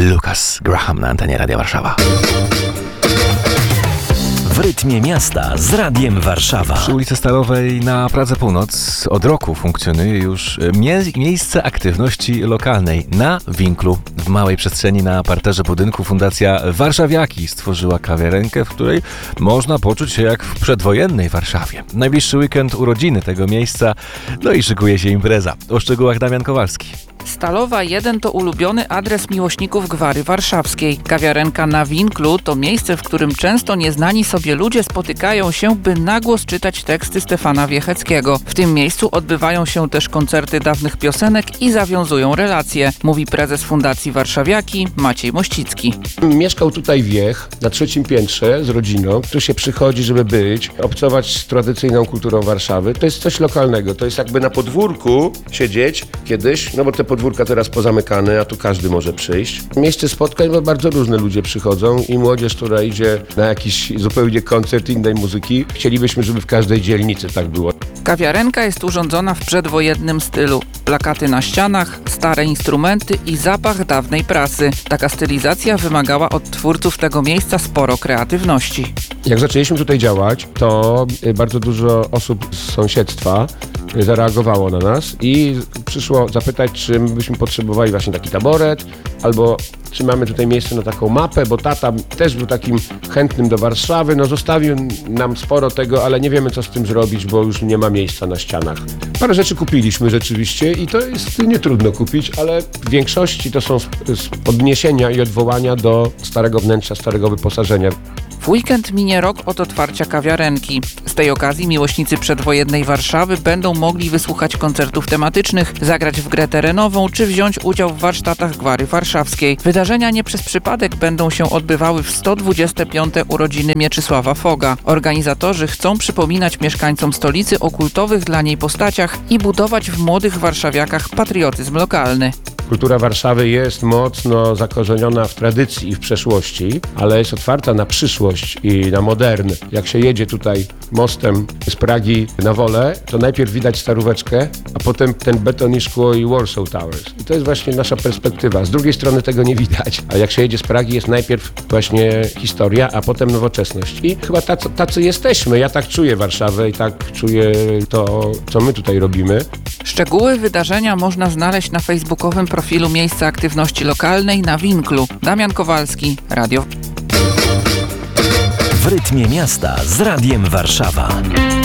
Lucas Graham na antenie Radia Warszawa. W rytmie miasta z Radiem Warszawa. Przy ulicy Stalowej na Pradze Północ od roku funkcjonuje już miejsce aktywności lokalnej na Winklu. W małej przestrzeni na parterze budynku Fundacja Warszawiaki stworzyła kawiarenkę, w której można poczuć się jak w przedwojennej Warszawie. Najbliższy weekend urodziny tego miejsca, no i szykuje się impreza. O szczegółach Damian Kowalski. Stalowa 1 to ulubiony adres miłośników gwary warszawskiej. Kawiarenka na Winklu to miejsce, w którym często nieznani sobie ludzie spotykają się, by na głos czytać teksty Stefana Wiecheckiego. W tym miejscu odbywają się też koncerty dawnych piosenek i zawiązują relacje, mówi prezes Fundacji Warszawiaki Maciej Mościcki. Mieszkał tutaj Wiech na 3. piętrze z rodziną. Tu się przychodzi, żeby być, obcować z tradycyjną kulturą Warszawy. To jest coś lokalnego. To jest jakby na podwórku siedzieć kiedyś, no bo te podwórka teraz pozamykane, a tu każdy może przyjść. Miejsce spotkań, bo bardzo różne ludzie przychodzą i młodzież, która idzie na jakiś zupełnie koncert innej muzyki. Chcielibyśmy, żeby w każdej dzielnicy tak było. Kawiarenka jest urządzona w przedwojennym stylu. Plakaty na ścianach, stare instrumenty i zapach dawnej prasy. Taka stylizacja wymagała od twórców tego miejsca sporo kreatywności. Jak zaczęliśmy tutaj działać, to bardzo dużo osób z sąsiedztwa zareagowało na nas i przyszło zapytać, czy byśmy potrzebowali właśnie taki taboret, albo czy mamy tutaj miejsce na taką mapę, bo tata też był takim chętnym do Warszawy, no zostawił nam sporo tego, ale nie wiemy, co z tym zrobić, bo już nie ma miejsca na ścianach. Parę rzeczy kupiliśmy rzeczywiście i to jest nietrudno kupić, ale w większości to są odniesienia i odwołania do starego wnętrza, starego wyposażenia. W weekend minie rok od otwarcia kawiarenki. Z tej okazji miłośnicy przedwojennej Warszawy będą mogli wysłuchać koncertów tematycznych, zagrać w grę terenową czy wziąć udział w warsztatach gwary warszawskiej. Wydarzenia nie przez przypadek będą się odbywały w 125. urodziny Mieczysława Foga. Organizatorzy chcą przypominać mieszkańcom stolicy o kultowych dla niej postaciach i budować w młodych warszawiakach patriotyzm lokalny. Kultura Warszawy jest mocno zakorzeniona w tradycji i w przeszłości, ale jest otwarta na przyszłość i na modern. Jak się jedzie tutaj mostem z Pragi na Wolę, to najpierw widać Staróweczkę, a potem ten beton i szkło i Warsaw Towers. I to jest właśnie nasza perspektywa. Z drugiej strony tego nie widać. A jak się jedzie z Pragi, jest najpierw właśnie historia, a potem nowoczesność. I chyba tacy jesteśmy. Ja tak czuję Warszawę i tak czuję to, co my tutaj robimy. Szczegóły wydarzenia można znaleźć na facebookowym profilu Miejsca Aktywności Lokalnej na Winklu. Damian Kowalski, Radio. W rytmie miasta z Radiem Warszawa.